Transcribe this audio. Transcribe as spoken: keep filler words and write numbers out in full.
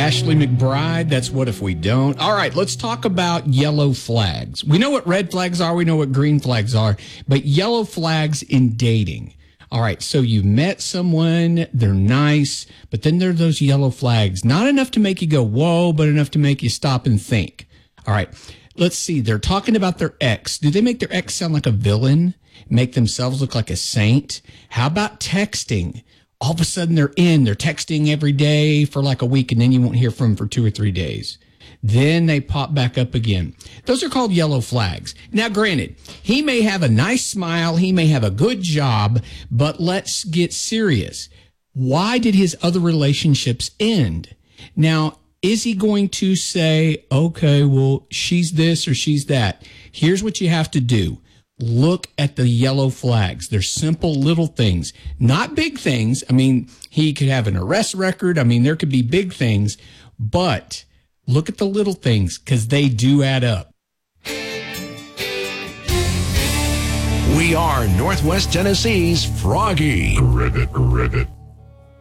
Ashley McBride. That's What If We Don't. All right, let's talk about yellow flags. We know what red flags are. We know what green flags are. But yellow flags in dating. All right, so you met someone, they're nice, but then there are those yellow flags. Not enough to make you go, whoa, but enough to make you stop and think. All right, let's see. They're talking about their ex. Do they make their ex sound like a villain? Make themselves look like a saint? How about texting? All of a sudden they're in, they're texting every day for like a week, and then you won't hear from them for two or three days. Then they pop back up again. Those are called yellow flags. Now, granted, he may have a nice smile, he may have a good job, but let's get serious. Why did his other relationships end? Now, is he going to say, okay, well, she's this or she's that? Here's what you have to do. Look at the yellow flags. They're simple little things, not big things. I mean, he could have an arrest record. I mean, there could be big things, but look at the little things because they do add up. We are Northwest Tennessee's Froggy. Ribbit, ribbit.